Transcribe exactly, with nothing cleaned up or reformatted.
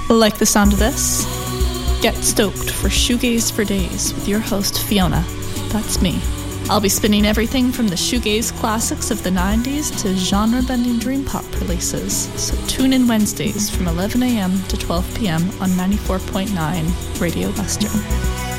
Like the sound of this? Get stoked for Shoegaze for Days with your host Fiona. That's me. I'll be spinning everything from the shoegaze classics of the nineties to genre-bending dream pop releases. So tune in Wednesdays from eleven a.m. to twelve p.m. on ninety-four point nine Radio Western.